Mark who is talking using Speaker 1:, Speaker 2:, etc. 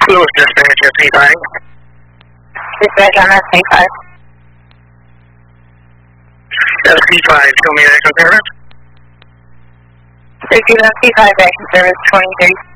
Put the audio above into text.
Speaker 1: Lewis dispatch at C5.
Speaker 2: Dispatch on that C5.
Speaker 1: C5, show me action service.
Speaker 2: Safety on C5, action service 23.